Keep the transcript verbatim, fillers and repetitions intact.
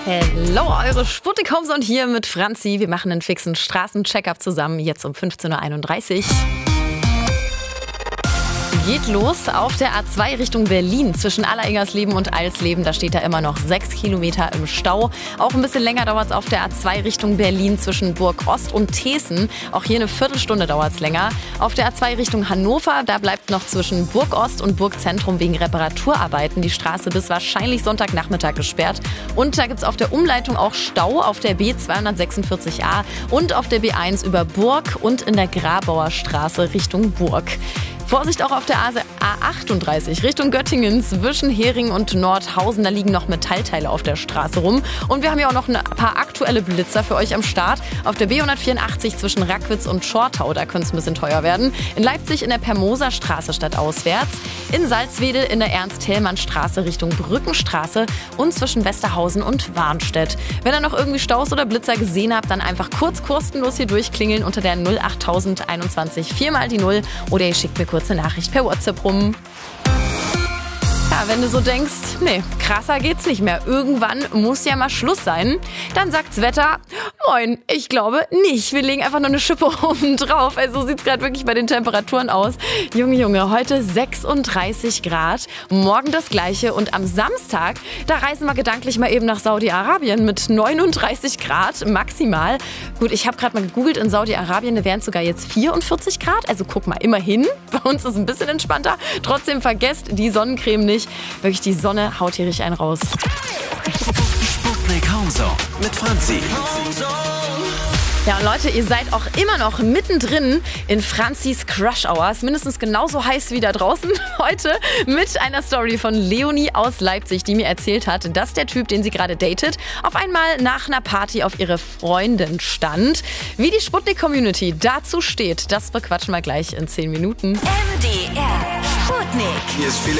Hallo, eure Sputnik-Homes hier mit Franzi. Wir machen einen fixen Straßencheck-up zusammen, jetzt um fünfzehn Uhr einunddreißig. Geht los auf der A zwei Richtung Berlin zwischen Alleringgersleben und Alsleben. Da steht da immer noch sechs Kilometer im Stau. Auch ein bisschen länger dauert es auf der A zwei Richtung Berlin zwischen Burg Ost und Thesen. Auch hier eine Viertelstunde dauert es länger. Auf der A zwei Richtung Hannover, da bleibt noch zwischen Burg Ost und Burg Zentrum wegen Reparaturarbeiten die Straße bis wahrscheinlich Sonntagnachmittag gesperrt. Und da gibt es auf der Umleitung auch Stau auf der B zweihundertsechsundvierzig a und auf der B eins über Burg und in der Grabauer Straße Richtung Burg. Vorsicht auch auf der A achtunddreißig Richtung Göttingen zwischen Hering und Nordhausen. Da liegen noch Metallteile auf der Straße rum. Und wir haben ja auch noch ein paar aktuelle Blitzer für euch am Start. Auf der B hundertvierundachtzig zwischen Rackwitz und Schortau, da könnte es ein bisschen teuer werden. In Leipzig in der Permoser Straße stadtauswärts. In Salzwedel in der Ernst-Thälmann-Straße Richtung Brückenstraße und zwischen Westerhausen und Warnstedt. Wenn ihr noch irgendwie Staus oder Blitzer gesehen habt, dann einfach kurz kostenlos hier durchklingeln unter der null achttausend einundzwanzig viermal die null oder ihr schickt mir kurz eine Nachricht per WhatsApp rum. Ja, wenn du so denkst, nee, krasser geht's nicht mehr. Irgendwann muss ja mal Schluss sein. Dann sagt's Wetter, moin, ich glaube nicht. Wir legen einfach nur eine Schippe oben drauf. Also so sieht's gerade wirklich bei den Temperaturen aus. Junge, Junge, heute sechsunddreißig Grad, morgen das Gleiche. Und am Samstag, da reisen wir gedanklich mal eben nach Saudi-Arabien mit neununddreißig Grad maximal. Gut, ich habe gerade mal gegoogelt, in Saudi-Arabien, da wären es sogar jetzt vierundvierzig Grad. Also guck mal, immerhin. Bei uns ist es ein bisschen entspannter. Trotzdem vergesst die Sonnencreme nicht. Wirklich, die Sonne haut hier richtig einen raus. Sputnik Homezone mit Franzi. Ja, und Leute, ihr seid auch immer noch mittendrin in Franzis Crush Hours. Mindestens genauso heiß wie da draußen. Heute mit einer Story von Leonie aus Leipzig, die mir erzählt hat, dass der Typ, den sie gerade datet, auf einmal nach einer Party auf ihre Freundin stand. Wie die Sputnik-Community dazu steht, das bequatschen wir gleich in zehn Minuten. M D R Sputnik. Hier ist Felix.